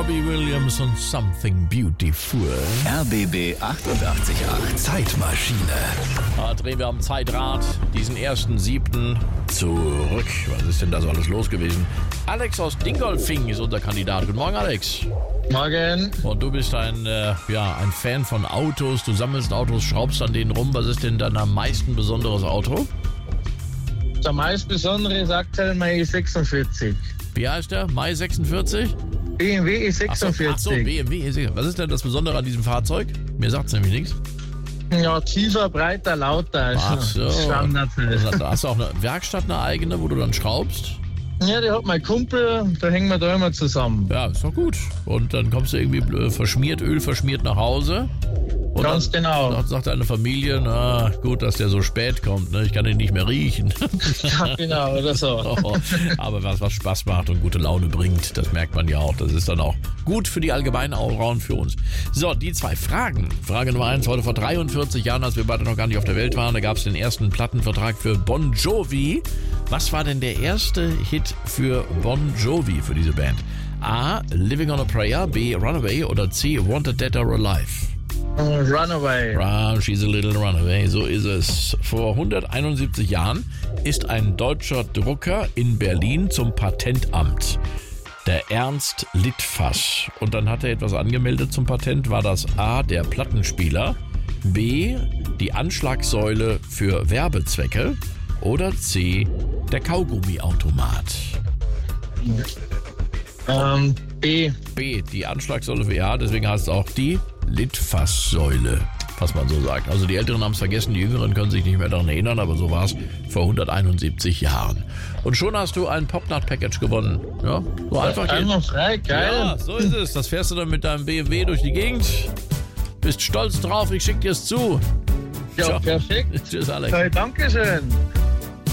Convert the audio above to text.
Robbie Williams und Something Beautiful. RBB 888 Zeitmaschine. Da drehen wir am Zeitrad diesen 1.7. zurück. Was ist denn da so alles los gewesen? Alex aus Dingolfing ist unser Kandidat. Guten Morgen, Alex. Morgen. Und du bist ein Fan von Autos. Du sammelst Autos, schraubst an denen rum. Was ist denn dein am meisten besonderes Auto? Der meist besondere ist aktuell mein E46. Wie heißt der? Mai 46? BMW E46. Ach so, BMW E46. Was ist denn das Besondere an diesem Fahrzeug? Mir sagt es nämlich nichts. Ja, tiefer, breiter, lauter. Ach so. Standard. Hast du auch eine Werkstatt, eine eigene, wo du dann schraubst? Ja, die hat mein Kumpel, da hängen wir da immer zusammen. Ja, ist doch gut. Und dann kommst du irgendwie ölverschmiert nach Hause. Und Ganz dann, genau. Dann sagt deine Familie, na gut, dass der so spät kommt, ne? Ich kann ihn nicht mehr riechen. Ja, genau, oder so. Aber was Spaß macht und gute Laune bringt, das merkt man ja auch. Das ist dann auch gut für die allgemeinen Allround für uns. So, die 2 Fragen. Frage Nummer 1, heute vor 43 Jahren, als wir beide noch gar nicht auf der Welt waren, da gab es den ersten Plattenvertrag für Bon Jovi. Was war denn der erste Hit für Bon Jovi, für diese Band? A. Living on a Prayer, B. Runaway oder C. Wanted Dead or Alive? Runaway. She's a little runaway, so ist es. Vor 171 Jahren ist ein deutscher Drucker in Berlin zum Patentamt. Der Ernst Littfass. Und dann hat er etwas angemeldet zum Patent. War das A, der Plattenspieler, B, die Anschlagsäule für Werbezwecke oder C, der Kaugummiautomat? B. B, die Anschlagsäule für, ja, deswegen heißt es auch die Litfaßsäule, was man so sagt. Also die Älteren haben es vergessen, die Jüngeren können sich nicht mehr daran erinnern, aber so war es vor 171 Jahren. Und schon hast du ein Popnut-Package gewonnen. Ja, so einfach geht. Einmal frei, geil. Ja, so ist es. Das fährst du dann mit deinem BMW durch die Gegend. Bist stolz drauf, ich schick dir es zu. Ja, Ciao. perfekt. Tschüss, Alex. Dankeschön.